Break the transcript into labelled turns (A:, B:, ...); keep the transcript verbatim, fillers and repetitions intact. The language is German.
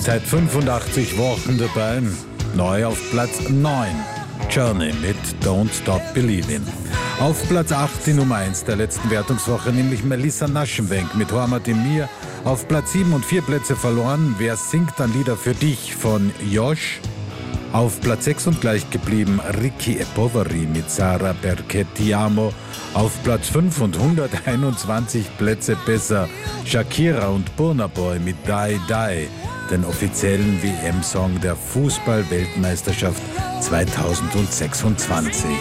A: Seit fünfundachtzig Wochen dabei. Neu auf Platz neun. Journey mit Don't Stop Believin'. Auf Platz acht die Nummer eins der letzten Wertungswoche, nämlich Melissa Naschenwenk mit Hormat in mir. Auf Platz sieben und vier Plätze verloren. Wer singt dann Lieder für dich von Josh? Auf Platz sechs und gleich geblieben Ricky e Poveri mit Sara Perché Ti Amo. Auf Platz fünf und hunderteinundzwanzig Plätze besser Shakira und Burna Boy mit Die Die, den offiziellen W M-Song der Fußball-Weltmeisterschaft zweitausendsechsundzwanzig.